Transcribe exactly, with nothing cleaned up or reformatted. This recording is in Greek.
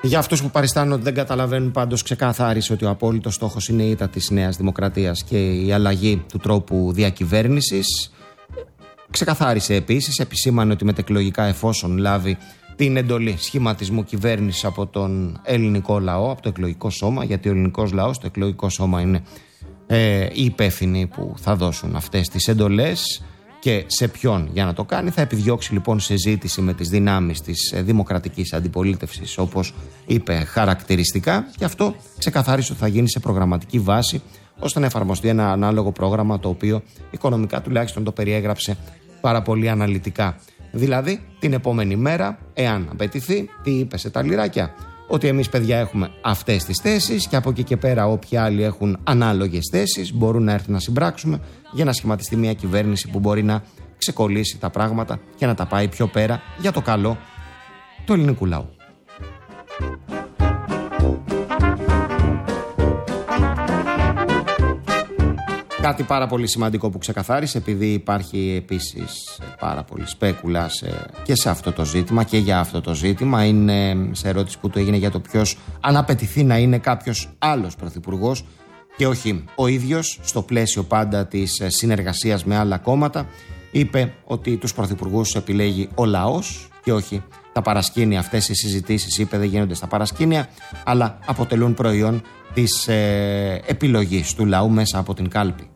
Για αυτούς που παριστάνουν ότι δεν καταλαβαίνουν, πάντως ξεκαθάρισε ότι ο απόλυτος στόχος είναι η ήττα της Νέας Δημοκρατίας και η αλλαγή του τρόπου διακυβέρνησης. Ξεκαθάρισε επίσης, επισήμανε ότι μετεκλογικά, εφόσον λάβει την εντολή σχηματισμού κυβέρνησης από τον ελληνικό λαό, από το εκλογικό σώμα, γιατί ο ελληνικός λαός, το εκλογικό σώμα είναι ε, οι υπεύθυνοι που θα δώσουν αυτές τις εντολές και σε ποιον για να το κάνει. Θα επιδιώξει λοιπόν συζήτηση με τις δυνάμεις της δημοκρατικής αντιπολίτευσης, όπως είπε χαρακτηριστικά, και αυτό ξεκαθάρισε ότι θα γίνει σε προγραμματική βάση, ώστε να εφαρμοστεί ένα ανάλογο πρόγραμμα, το οποίο οικονομικά τουλάχιστον το περιέγραψε πάρα πολύ αναλυτικά. Δηλαδή, την επόμενη μέρα, εάν απαιτηθεί, τι είπε σε τα λιράκια, ότι εμείς, παιδιά, έχουμε αυτές τις θέσεις και από εκεί και πέρα όποιοι άλλοι έχουν ανάλογες θέσεις μπορούν να έρθουν να συμπράξουμε για να σχηματιστεί μια κυβέρνηση που μπορεί να ξεκολλήσει τα πράγματα και να τα πάει πιο πέρα για το καλό του ελληνικού λαού. Κάτι πάρα πολύ σημαντικό που ξεκαθάρισε, επειδή υπάρχει επίσης πάρα πολύ σπέκουλα σε, και σε αυτό το ζήτημα και για αυτό το ζήτημα, είναι σε ερώτηση που του έγινε για το ποιος, αν απαιτηθεί να είναι κάποιος άλλος πρωθυπουργός και όχι ο ίδιος, στο πλαίσιο πάντα της συνεργασίας με άλλα κόμματα, είπε ότι τους πρωθυπουργούς επιλέγει ο λαός και όχι τα παρασκήνια. Αυτές οι συζητήσεις, είπε, δεν γίνονται στα παρασκήνια, αλλά αποτελούν προϊόν της ε, επιλογής του λαού μέσα από την κάλπη.